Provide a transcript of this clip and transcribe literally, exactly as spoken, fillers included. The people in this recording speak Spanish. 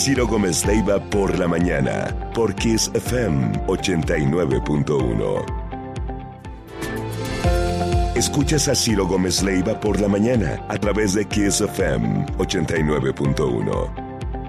Ciro Gómez Leiva por la mañana, por Kiss F M ochenta y nueve punto uno. Escuchas a Ciro Gómez Leiva por la mañana a través de Kiss F M ochenta y nueve punto uno.